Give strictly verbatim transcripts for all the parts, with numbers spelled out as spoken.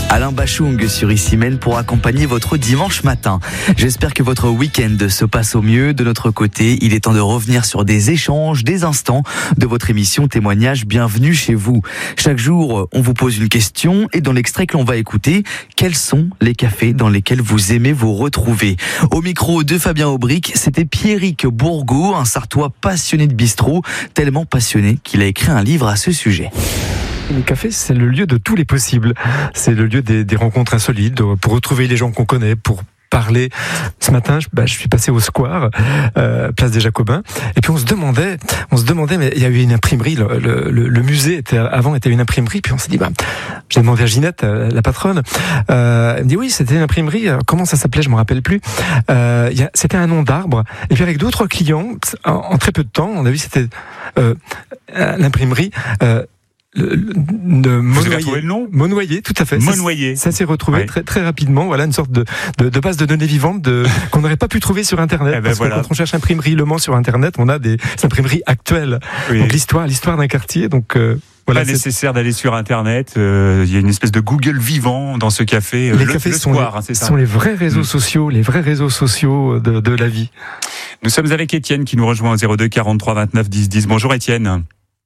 Alain Bachung sur Issy-Meyne pour accompagner votre dimanche matin. J'espère que votre week-end se passe au mieux. De notre côté, il est temps de revenir sur des échanges, des instants de votre émission Témoignage. Bienvenue chez vous. Chaque jour, on vous pose une question et dans l'extrait que l'on va écouter, quels sont les cafés dans lesquels vous aimez vous retrouver? Au micro de Fabien Aubric, c'était Pierrick Bourgault, un Sartois passionné de bistrot, tellement passionné qu'il a écrit un livre à ce sujet. Le café, c'est le lieu de tous les possibles. C'est le lieu des, des rencontres insolites, pour retrouver les gens qu'on connaît, pour parler. Ce matin, je, bah, je suis passé au Square, euh, place des Jacobins, et puis on se demandait, on se demandait, mais il y a eu une imprimerie. Le, le, le, le musée était avant était une imprimerie, puis on s'est dit, bah, j'ai demandé à Ginette, la patronne, euh, elle me dit oui, c'était une imprimerie. Comment ça s'appelait, je me rappelle plus. Euh, y a, c'était un nom d'arbre. Et puis avec d'autres clients, en, en très peu de temps, on a vu c'était euh, l'imprimerie. Euh, Le, le, de Vous avez trouvé le nom ? Monnoyer, tout à fait. Monnoyer. Ça, ça s'est retrouvé ouais. très très rapidement. Voilà une sorte de de, de base de données vivantes de, qu'on n'aurait pas pu trouver sur Internet. Eh ben parce voilà. que quand on cherche imprimerie Le Mans sur Internet, on a des imprimeries actuelles. Oui. Donc l'histoire, l'histoire d'un quartier. Donc euh, voilà. Pas c'est... nécessaire d'aller sur Internet. Il euh, y a une espèce de Google vivant dans ce café. Les le, cafés le sont, Square, les, hein, c'est ça. sont les vrais réseaux mmh. sociaux, les vrais réseaux sociaux de, de la vie. Nous sommes avec Étienne qui nous rejoint au zéro deux quarante-trois vingt-neuf dix dix. Bonjour Étienne.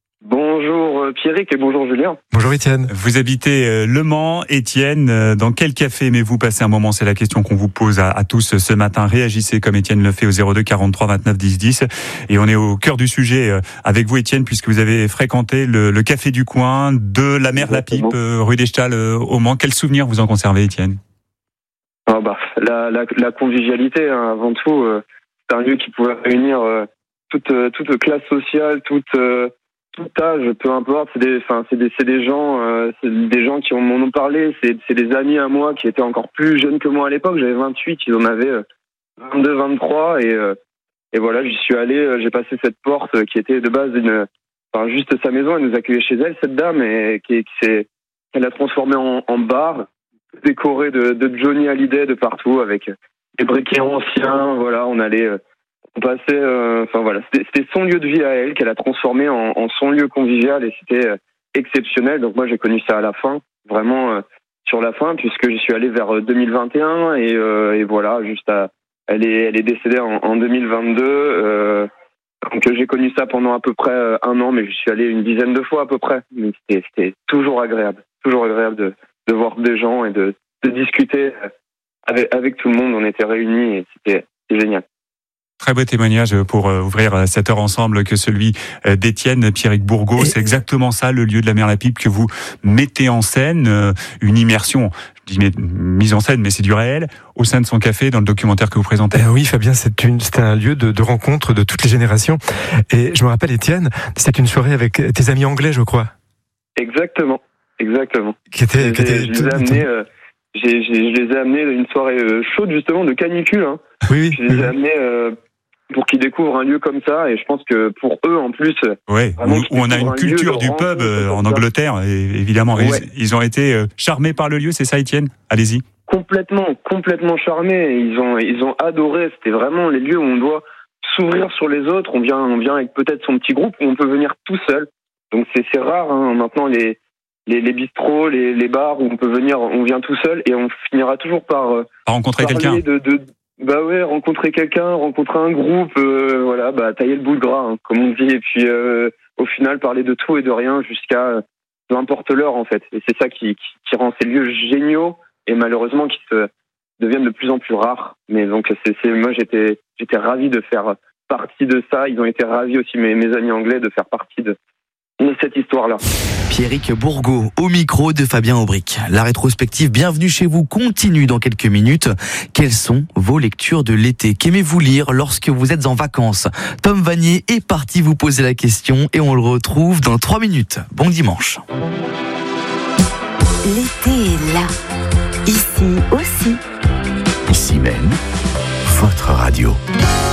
Bonjour Pierrick et bonjour Julien. Bonjour Étienne. Vous habitez Le Mans. Étienne, dans quel café aimez-vous passer un moment? C'est la question qu'on vous pose à, à tous ce matin. Réagissez comme Étienne le fait au zéro deux quarante-trois vingt-neuf dix dix. Et on est au cœur du sujet avec vous Étienne, puisque vous avez fréquenté le, le café du coin de la Mer La Pipe, rue des Stalles au Mans. Quel souvenir vous en conservez Étienne? Ah bah, la, la, la convivialité, hein, avant tout. Euh, c'est un lieu qui pouvait réunir euh, toute, euh, toute classe sociale, toute... Euh, tout âge, peu importe, c'est des, enfin, c'est des, c'est des gens, euh, c'est des gens qui m'en ont parlé, c'est, c'est des amis à moi qui étaient encore plus jeunes que moi à l'époque, j'avais vingt-huit, ils en avaient vingt-deux, vingt-trois, et, euh, et voilà, j'y suis allé, j'ai passé cette porte qui était de base une, enfin, juste sa maison, elle nous accueillait chez elle, cette dame, et qui, qui s'est, elle l'a transformée en, en bar, décoré de, de Johnny Hallyday de partout, avec des briquets anciens, voilà, on allait, On passait, euh, enfin voilà, c'était, c'était son lieu de vie à elle qu'elle a transformé en, en son lieu convivial et c'était euh, exceptionnel. Donc moi j'ai connu ça à la fin, vraiment euh, sur la fin, puisque j'y suis allé vers deux mille vingt et un et, euh, et voilà, juste à, elle est, elle est décédée en, en deux mille vingt-deux. Euh, donc j'ai connu ça pendant à peu près un an, mais je suis allé une dizaine de fois à peu près. Mais c'était, c'était toujours agréable, toujours agréable de, de voir des gens et de, de discuter avec, avec tout le monde. On était réunis et c'était, c'était génial. Très beau témoignage pour ouvrir cette heure ensemble que celui d'Étienne Pierrick Bourgault. C'est exactement ça, le lieu de la Mer La Pipe que vous mettez en scène, une immersion, je dis mise en scène, mais c'est du réel, au sein de son café dans le documentaire que vous présentez. Eh oui, Fabien, c'est, une, c'est un lieu de, de rencontre de toutes les générations. Et je me rappelle, Étienne, c'était une soirée avec tes amis anglais, je crois. Exactement, exactement. Qui était, qui était je, les ai amenés, euh, j'ai, j'ai, je les ai amenés une soirée chaude justement de canicule. Hein. Oui, oui. Je les ai amenés euh, pour qu'ils découvrent un lieu comme ça, et je pense que pour eux en plus, ouais, où, où on a une culture du pub euh, en Angleterre, et évidemment, ouais. ils, ils ont été euh, charmés par le lieu, c'est ça, Étienne ? Allez-y. Complètement, complètement charmés. Ils ont, ils ont adoré. C'était vraiment les lieux où on doit s'ouvrir sur les autres. On vient, on vient avec peut-être son petit groupe, ou on peut venir tout seul. Donc c'est, c'est rare hein, maintenant les, les, les bistrots, les, les bars où on peut venir, on vient tout seul, et on finira toujours par, euh, par rencontrer quelqu'un. De, de, Bah ouais, rencontrer quelqu'un, rencontrer un groupe, euh, voilà, bah tailler le bout de gras, hein, comme on dit, et puis euh, au final parler de tout et de rien jusqu'à euh, peu importe l'heure en fait. Et c'est ça qui, qui, qui rend ces lieux géniaux et malheureusement qui se deviennent de plus en plus rares. Mais donc c'est, c'est moi j'étais j'étais ravi de faire partie de ça. Ils ont été ravis aussi mes mes amis anglais de faire partie de de cette histoire-là. Pierrick Bourgault au micro de Fabien Aubric. La rétrospective Bienvenue chez vous continue dans quelques minutes. Quelles sont vos lectures de l'été ? Qu'aimez-vous lire lorsque vous êtes en vacances ? Tom Vanier est parti vous poser la question et on le retrouve dans trois minutes. Bon dimanche. L'été est là. Ici aussi. Issy-Meyne, votre radio.